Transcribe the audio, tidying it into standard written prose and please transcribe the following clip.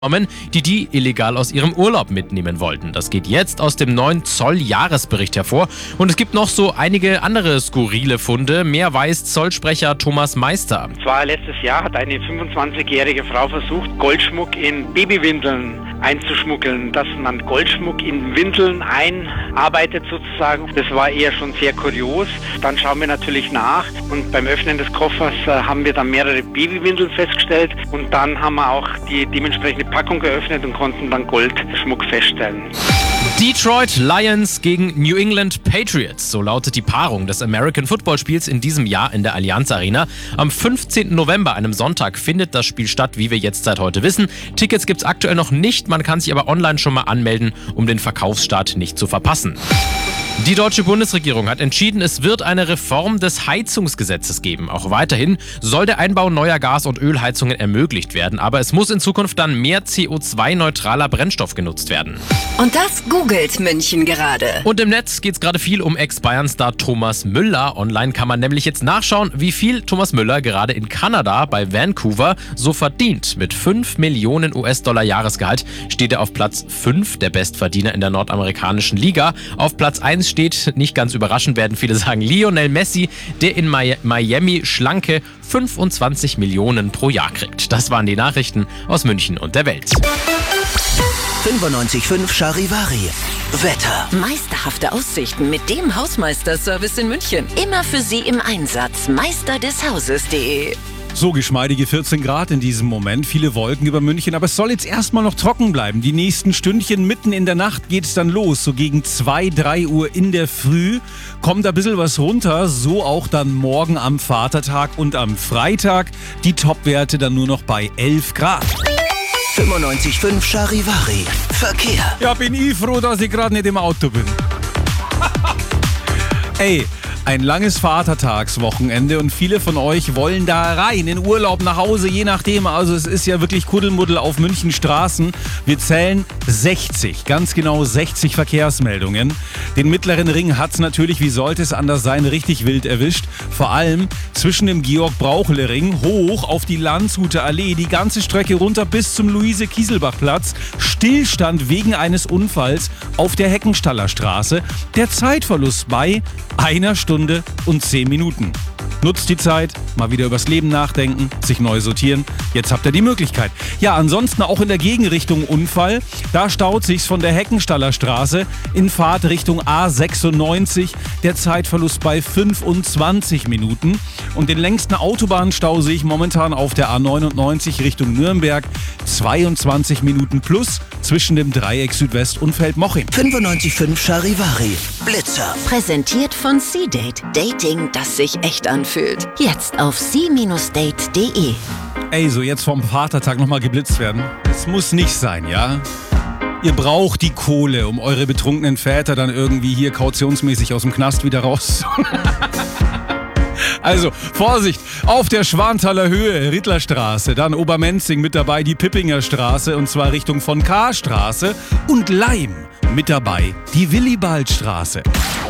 die illegal aus ihrem Urlaub mitnehmen wollten. Das geht jetzt aus dem neuen Zoll-Jahresbericht hervor. Und es gibt noch so einige andere skurrile Funde. Mehr weiß Zollsprecher Thomas Meister. Zwar letztes Jahr hat eine 25-jährige Frau versucht, Goldschmuck in Babywindeln einzuschmuggeln. Dass man Goldschmuck in Windeln einarbeitet sozusagen, das war eher schon sehr kurios. Dann schauen wir natürlich nach und beim Öffnen des Koffers haben wir dann mehrere Babywindeln festgestellt und dann haben wir auch die dementsprechende Packung geöffnet und konnten dann Goldschmuck feststellen. Detroit Lions gegen New England Patriots. So lautet die Paarung des American Football Spiels in diesem Jahr in der Allianz Arena. Am 15. November, einem Sonntag, findet das Spiel statt, wie wir jetzt seit heute wissen. Tickets gibt's aktuell noch nicht, man kann sich aber online schon mal anmelden, um den Verkaufsstart nicht zu verpassen. Die deutsche Bundesregierung hat entschieden, es wird eine Reform des Heizungsgesetzes geben. Auch weiterhin soll der Einbau neuer Gas- und Ölheizungen ermöglicht werden, aber es muss in Zukunft dann mehr CO2-neutraler Brennstoff genutzt werden. Und das googelt München gerade. Und im Netz geht es gerade viel um Ex-Bayern-Star Thomas Müller. Online kann man nämlich jetzt nachschauen, wie viel Thomas Müller gerade in Kanada bei Vancouver so verdient. Mit 5 Millionen US-Dollar Jahresgehalt steht er auf Platz 5 der Bestverdiener in der nordamerikanischen Liga. Auf Platz 1 steht, nicht ganz überraschend werden viele sagen, Lionel Messi, der in Miami schlanke 25 Millionen pro Jahr kriegt. Das waren die Nachrichten aus München und der Welt. 95.5 Charivari. Wetter. Meisterhafte Aussichten mit dem Hausmeisterservice in München. Immer für Sie im Einsatz. meisterdeshauses.de. So geschmeidige 14 Grad in diesem Moment, viele Wolken über München, aber es soll jetzt erstmal noch trocken bleiben. Die nächsten Stündchen mitten in der Nacht geht es dann los, so gegen 2, 3 Uhr in der Früh. Kommt ein bisschen was runter, so auch dann morgen am Vatertag und am Freitag. Die Topwerte dann nur noch bei 11 Grad. 95.5 Charivari. Verkehr. Ja, bin ich froh, dass ich gerade nicht im Auto bin. Ey, ein langes Vatertagswochenende und viele von euch wollen da rein, in Urlaub, nach Hause, je nachdem. Also es ist ja wirklich Kuddelmuddel auf München Straßen. Wir zählen 60, ganz genau 60 Verkehrsmeldungen. Den mittleren Ring hat's natürlich, wie sollte es anders sein, richtig wild erwischt. Vor allem zwischen dem Georg-Brauchle-Ring hoch auf die Landshuter Allee, die ganze Strecke runter bis zum Luise-Kieselbach-Platz. Stillstand wegen eines Unfalls auf der Heckenstaller Straße. Der Zeitverlust bei 1 Stunde und 10 Minuten. Nutzt die Zeit, mal wieder übers Leben nachdenken, sich neu sortieren. Jetzt habt ihr die Möglichkeit. Ja, ansonsten auch in der Gegenrichtung Unfall. Da staut sich's von der Heckenstaller Straße in Fahrt Richtung A96. Der Zeitverlust bei 25 Minuten. Und den längsten Autobahnstau sehe ich momentan auf der A99 Richtung Nürnberg. 22 Minuten plus zwischen dem Dreieck Südwest und Feldmoching. 95.5 Charivari. Blitzer. Präsentiert von C-Date. Dating, das sich echt anfühlt. Jetzt auf c-date.de. Ey, so jetzt vom Vatertag nochmal geblitzt werden. Das muss nicht sein, ja? Ihr braucht die Kohle, um eure betrunkenen Väter dann irgendwie hier kautionsmäßig aus dem Knast wieder raus. Also, Vorsicht, auf der Schwanthaler Höhe, Rittlerstraße, dann Obermenzing mit dabei die Pippinger Straße und zwar Richtung von K-Straße und Laim mit dabei die Willibaldstraße.